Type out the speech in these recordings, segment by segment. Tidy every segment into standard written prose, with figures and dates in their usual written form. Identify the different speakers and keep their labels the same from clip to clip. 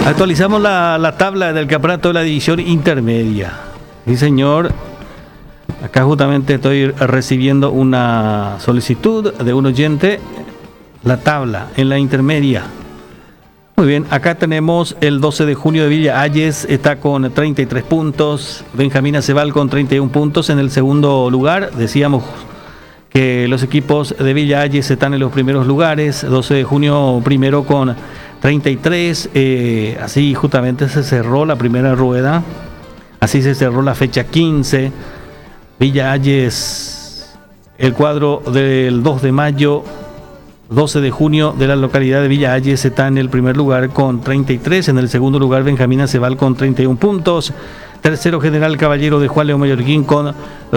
Speaker 1: Actualizamos la tabla del campeonato de la división intermedia. Sí, señor. Acá justamente estoy recibiendo una solicitud de un oyente. La tabla en la intermedia. Muy bien, acá tenemos el 12 de junio de Villa Ayes, está con 33 puntos. Benjamín Acebal con 31 puntos en el segundo lugar. Decíamos que los equipos de Villa Ayes están en los primeros lugares. 12 de junio primero con 33. Así justamente se cerró la primera rueda. Así se cerró la fecha 15. Villa Ayes, el cuadro del 2 de mayo, 12 de junio de la localidad de Villa Ayes está en el primer lugar con 33. En el segundo lugar Benjamín Acebal con 31 puntos. Tercero General Caballero de Juan Leo Mallorquín con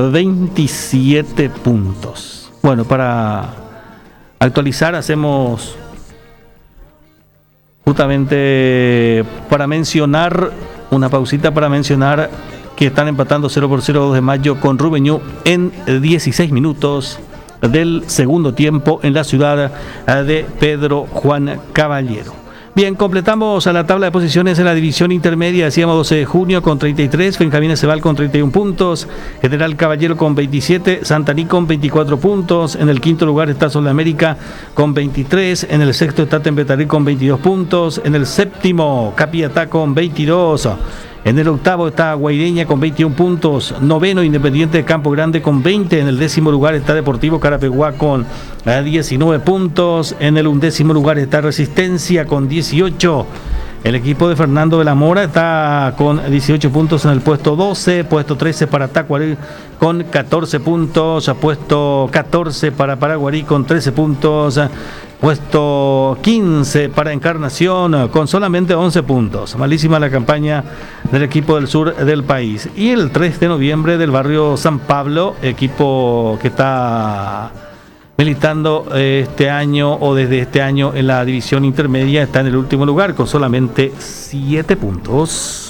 Speaker 1: 27 puntos. Bueno, para actualizar hacemos justamente para mencionar una pausita para mencionar que están empatando 0-0 2 de mayo con Rubeñú en 16 minutos del segundo tiempo en la ciudad de Pedro Juan Caballero. Bien, completamos a la tabla de posiciones en la división intermedia. Decíamos 12 de junio con 33, Benjamín Acebal con 31 puntos, General Caballero con 27, Santaní con 24 puntos, en el quinto lugar está Sol de América con 23, en el sexto está Tembetarí con 22 puntos, en el séptimo Capiatá con 22, en el octavo está Guaireña con 21 puntos, noveno Independiente de Campo Grande con 20, en el décimo lugar está Deportivo Carapeguá con 19 puntos, en el undécimo lugar está Resistencia con 18, el equipo de Fernando de la Mora está con 18 puntos en el puesto 12, puesto 13 para Tacuarí con 14 puntos, puesto 14 para Paraguarí con 13 puntos, puesto 15 para Encarnación con solamente 11 puntos. Malísima la campaña del equipo del sur del país. Y el 3 de noviembre del barrio San Pablo, equipo que está militando este año o desde este año en la división intermedia, está en el último lugar con solamente 7 puntos.